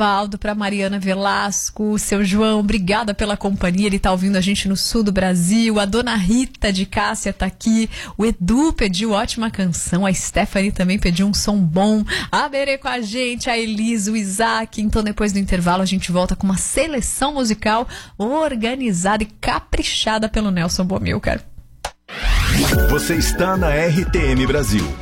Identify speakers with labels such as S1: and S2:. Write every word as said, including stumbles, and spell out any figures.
S1: Evaldo, pra Mariana Velasco, seu João, obrigada pela companhia, ele tá ouvindo a gente no sul do Brasil, a dona Rita de Cássia tá aqui, o Edu pediu ótima canção, a Stephanie também pediu um som bom, a Berê com a gente, a Elisa, o Isaac. Então depois do intervalo a gente volta com uma seleção musical organizada e caprichada pelo Nelson Bomilcar.
S2: Você está na R T M Brasil.